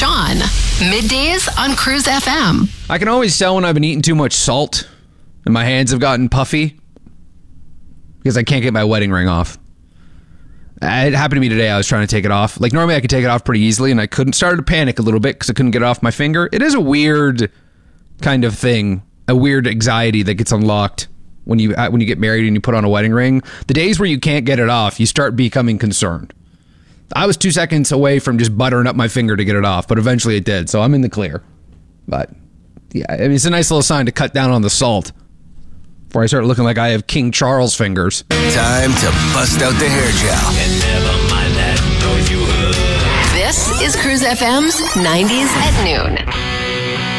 Sean. Middays on Cruise FM. I can always tell when I've been eating too much salt and my hands have gotten puffy because I can't get my wedding ring off. It happened to me today. I was trying to take it off. Like, normally I could take it off pretty easily, and I couldn't. Started to panic a little bit because I couldn't get it off my finger. It is a weird kind of thing, a weird anxiety that gets unlocked when you get married and you put on a wedding ring. The days where you can't get it off, you start becoming concerned. I was 2 seconds away from just buttering up my finger to get it off, but eventually it did, so I'm in the clear. But yeah, I mean, it's a nice little sign to cut down on the salt before I start looking like I have King Charles fingers. Time to bust out the hair gel. And never mind that noise you heard. This is Cruise FM's 90s at noon.